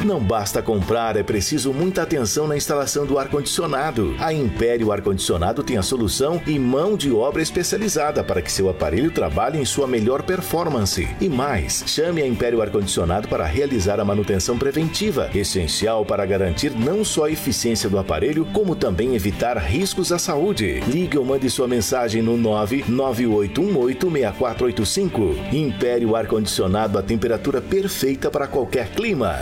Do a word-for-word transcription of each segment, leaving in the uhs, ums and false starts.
Não basta comprar, é preciso muita atenção na instalação do ar-condicionado. A Império Ar-Condicionado tem a solução e mão de obra especializada para que seu aparelho trabalhe em sua melhor performance. E mais, chame a Império Ar-Condicionado para realizar a manutenção preventiva, essencial para garantir não só a eficiência do aparelho, como também evitar riscos à saúde. Ligue ou mande sua mensagem no nove nove oito um oito seis quatro oito cinco. Império Ar-Condicionado, a temperatura perfeita para qualquer clima.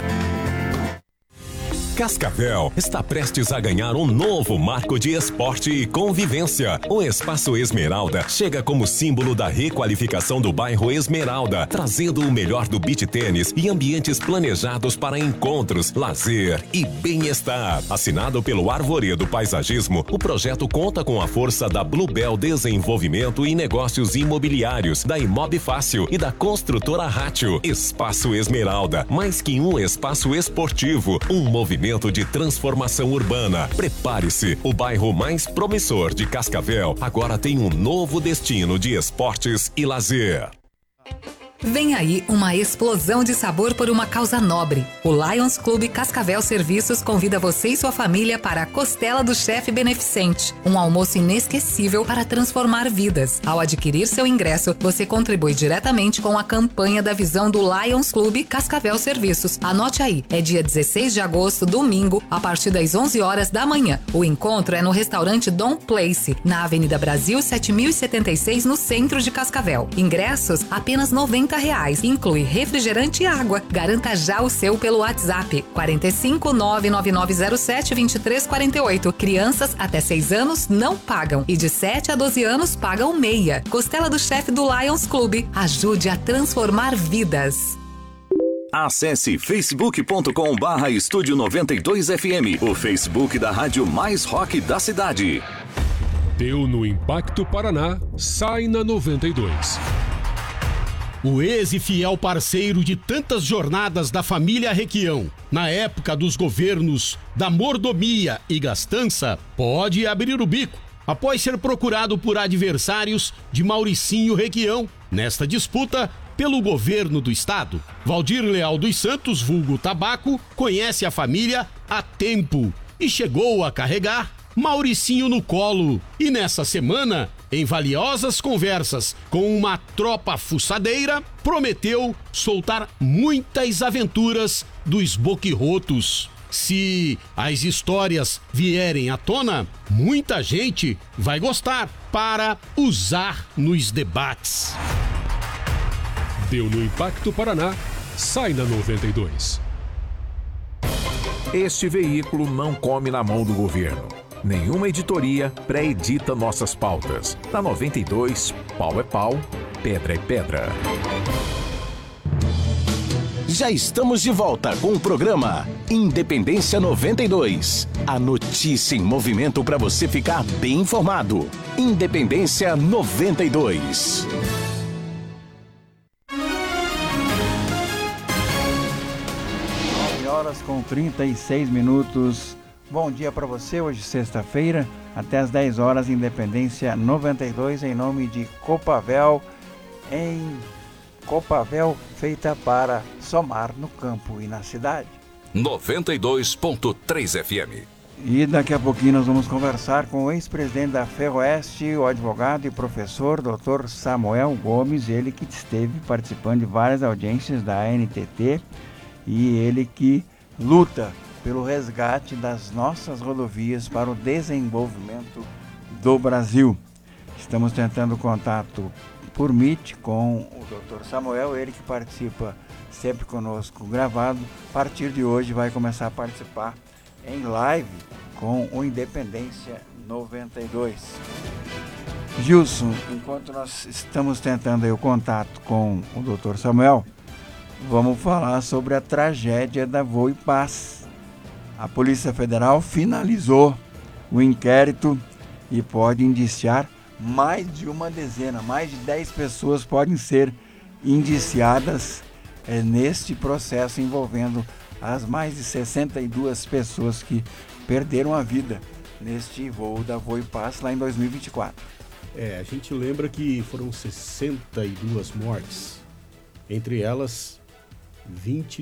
Cascavel está prestes a ganhar um novo marco de esporte e convivência. O Espaço Esmeralda chega como símbolo da requalificação do bairro Esmeralda, trazendo o melhor do beach tênis e ambientes planejados para encontros, lazer e bem-estar. Assinado pelo Arvoredo Paisagismo, o projeto conta com a força da Bluebell Desenvolvimento e Negócios Imobiliários, da Imob Fácil e da construtora Rátio. Espaço Esmeralda, mais que um espaço esportivo, um movimento de transformação urbana. Prepare-se, o bairro mais promissor de Cascavel agora tem um novo destino de esportes e lazer. Vem aí uma explosão de sabor por uma causa nobre. O Lions Clube Cascavel Serviços convida você e sua família para a Costela do Chefe Beneficente, um almoço inesquecível para transformar vidas. Ao adquirir seu ingresso, você contribui diretamente com a campanha da visão do Lions Clube Cascavel Serviços. Anote aí, é dia dezesseis de agosto, domingo, a partir das onze horas da manhã. O encontro é no restaurante Dom Place, na Avenida Brasil sete mil e setenta e seis, no centro de Cascavel. Ingressos apenas noventa reais. Inclui refrigerante e água. Garanta já o seu pelo WhatsApp quarenta e cinco, nove nove nove zero sete, vinte e três quarenta e oito. Crianças até seis anos não pagam e de sete a doze anos pagam meia. Costela do Chefe do Lions Clube. Ajude a transformar vidas. Acesse facebook ponto com barra estúdio noventa e dois F M, o Facebook da rádio mais rock da cidade. Deu no Impacto Paraná, sai na noventa e dois. O ex e fiel parceiro de tantas jornadas da família Requião, na época dos governos da mordomia e gastança, pode abrir o bico após ser procurado por adversários de Mauricinho Requião nesta disputa pelo governo do estado. Valdir Leal dos Santos, vulgo Tabaco, conhece a família há tempo e chegou a carregar Mauricinho no colo. E nessa semana, em valiosas conversas com uma tropa fuçadeira, prometeu soltar muitas aventuras dos boquirrotos. Se as histórias vierem à tona, muita gente vai gostar para usar nos debates. Deu no Impacto Paraná, sai na noventa e dois. Este veículo não come na mão do governo. Nenhuma editoria pré-edita nossas pautas. Na noventa e dois, pau é pau, pedra é pedra. Já estamos de volta com o programa Independência noventa e dois. A notícia em movimento para você ficar bem informado. Independência noventa e dois. nove horas com trinta e seis minutos. Bom dia para você, hoje sexta-feira, até às dez horas, Independência noventa e dois, em nome de Copavel, em Copavel, feita para somar no campo e na cidade. noventa e dois ponto três F M. E daqui a pouquinho nós vamos conversar com o ex-presidente da Ferroeste, o advogado e professor doutor Samuel Gomes, ele que esteve participando de várias audiências da A N T T e ele que luta pelo resgate das nossas rodovias para o desenvolvimento do Brasil. Estamos tentando contato por Meet com o doutor Samuel, ele que participa sempre conosco gravado. A partir de hoje vai começar a participar em live com o Independência noventa e dois. Gilson, enquanto nós estamos tentando aí o contato com o doutor Samuel, vamos falar sobre a tragédia da Voo e Paz. A Polícia Federal finalizou o inquérito e pode indiciar mais de uma dezena, mais de dez pessoas podem ser indiciadas é, neste processo envolvendo as mais de sessenta e duas pessoas que perderam a vida neste voo da Voo e Paz lá em dois mil e vinte e quatro. É, a gente lembra que foram sessenta e duas mortes, entre elas vinte